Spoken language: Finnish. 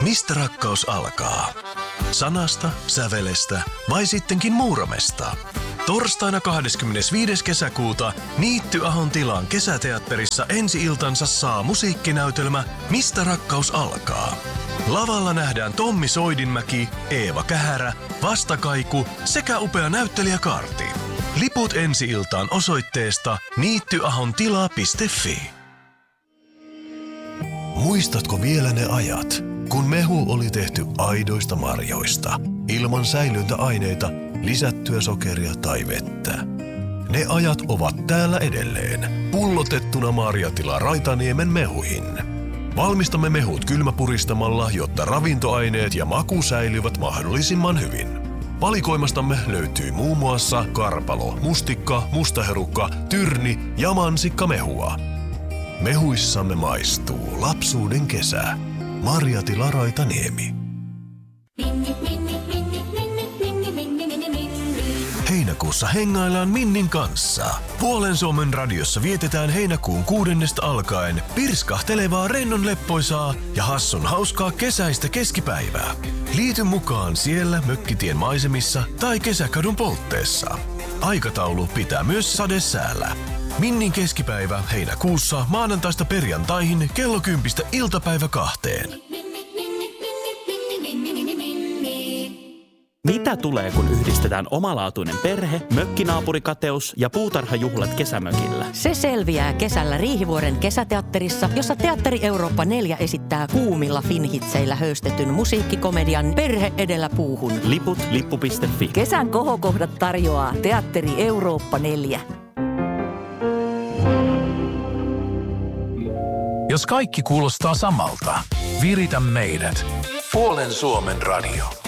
Mistä rakkaus alkaa? Sanasta, sävelestä vai sittenkin muuramesta? Torstaina 25. kesäkuuta Niitty Ahon tilaan kesäteatterissa ensi-iltansa saa musiikkinäytelmä Mistä rakkaus alkaa? Lavalla nähdään Tommi Soidinmäki, Eeva Kähärä, Vastakaiku sekä upea näyttelijäkaarti. Liput ensi-iltaan osoitteesta niittyahontilaa.fi. Muistatko vielä ne ajat, kun mehu oli tehty aidoista marjoista, ilman säilyntäaineita, lisättyä sokeria tai vettä? Ne ajat ovat täällä edelleen, pullotettuna Marjatila Raitaniemen mehuihin. Valmistamme mehut kylmäpuristamalla, jotta ravintoaineet ja maku säilyvät mahdollisimman hyvin. Valikoimastamme löytyy muun muassa karpalo, mustikka, mustaherukka, tyrni ja mansikkamehua. Mehuissamme maistuu lapsuuden kesä. Marjatila Raitaniemi. Heinäkuussa hengaillaan Minnin kanssa. Puolen Suomen radiossa vietetään heinäkuun 6. alkaen pirskahtelevaa, rennon leppoisaa ja hassun hauskaa kesäistä keskipäivää. Liity mukaan siellä Mökkitien maisemissa tai Kesäkadun poltteessa. Aikataulu pitää myös sadesäällä. Minnin keskipäivä heinäkuussa maanantaista perjantaihin kello 10 iltapäivä 2. Mitä tulee, kun yhdistetään omalaatuinen perhe, mökkinaapurikateus ja puutarhajuhlat kesämökillä? Se selviää kesällä Riihivuoren kesäteatterissa, jossa Teatteri Eurooppa 4 esittää kuumilla finhitseillä höystetyn musiikkikomedian Perhe edellä puuhun. Liput lippu.fi. Kesän kohokohdat tarjoaa Teatteri Eurooppa 4. Jos kaikki kuulostaa samalta, viritä meidät. Puolen Suomen radio.